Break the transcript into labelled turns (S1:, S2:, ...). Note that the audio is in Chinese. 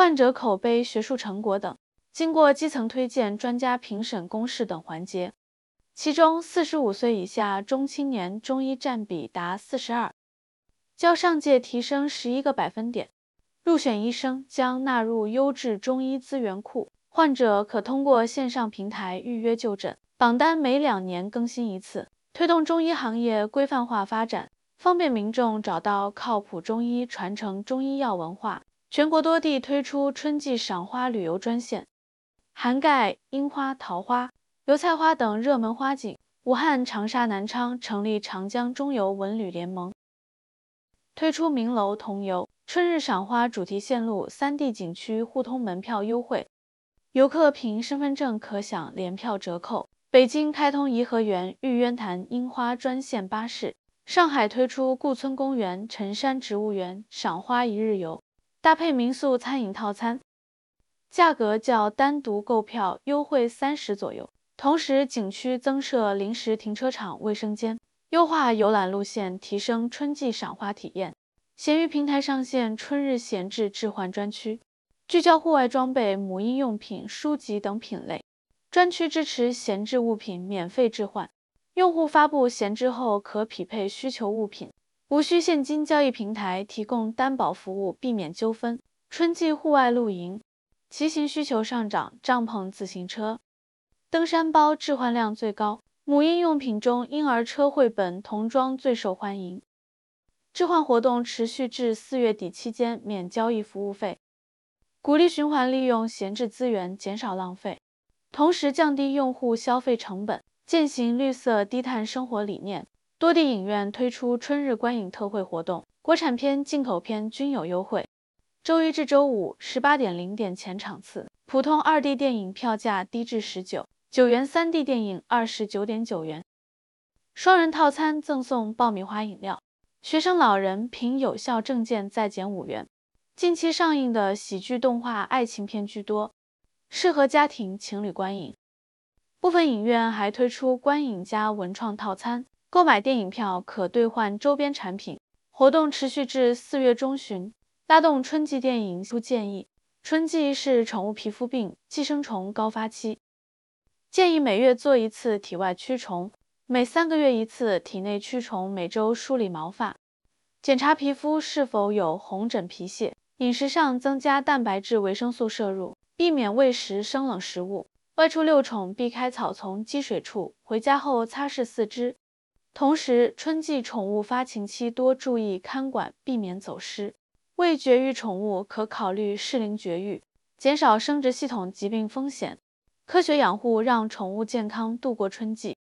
S1: 患者口碑、学术成果等，经过基层推荐、专家评审、公示等环节。其中，45岁以下中青年中医占比达42%，较上届提升11个百分点。入选医生将纳入优质中医资源库，患者可通过线上平台预约就诊，榜单每2年更新一次，推动中医行业规范化发展，方便民众找到靠谱中医，传承中医药文化。全国多地推出春季赏花旅游专线，涵盖樱花、桃花、油菜花等热门花景。武汉、长沙、南昌成立长江中游文旅联盟，推出名楼同游、春日赏花主题线路，3地景区互通门票优惠，游客凭身份证可享联票折扣。北京开通颐和园、玉渊潭樱花专线巴士，上海推出顾村公园、辰山植物园赏花一日游，搭配民宿餐饮套餐，价格较单独购票优惠30%左右。同时，景区增设临时停车场、卫生间，优化游览路线，提升春季赏花体验。闲鱼平台上线春日闲置置换专区，聚焦户外装备、母婴用品、书籍等品类。专区支持闲置物品免费置换，用户发布闲置后可匹配需求物品，无需现金交易。平台提供担保服务，避免纠纷。春季户外露营、骑行需求上涨，帐篷、自行车、登山包置换量最高。母婴用品中，婴儿车、绘本、童装最受欢迎。置换活动持续至4月底期间，免交易服务费，鼓励循环利用闲置资源，减少浪费，同时降低用户消费成本，践行绿色低碳生活理念。多地影院推出春日观影特惠活动，国产片、进口片均有优惠。周一至周五18.0点前场次，普通2D 电影票价低至19元，3D 电影29.9元。双人套餐赠送爆米花饮料，学生老人凭有效证件再减5元。近期上映的喜剧动画爱情片居多，适合家庭情侣观影。部分影院还推出观影加文创套餐，购买电影票可兑换周边产品。活动持续至4月中旬，拉动春季电影出建议。春季是宠物皮肤病、寄生虫高发期，建议每月做1次体外驱虫，每3个月1次体内驱虫，每周梳理毛发，检查皮肤是否有红疹皮屑。饮食上增加蛋白质、维生素摄入，避免喂食生冷食物。外出遛宠避开草丛、积水处，回家后擦拭四肢。同时，春季宠物发情期多注意看管，避免走失。未绝育宠物可考虑适龄绝育，减少生殖系统疾病风险。科学养护让宠物健康度过春季。